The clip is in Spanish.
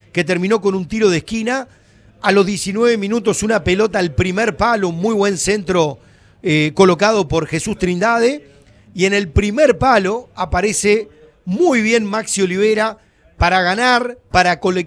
que terminó con un tiro de esquina. A los 19 minutos una pelota al primer palo, un muy buen centro colocado por Jesús Trindade. Y en el primer palo aparece muy bien Maxi Olivera para ganar, para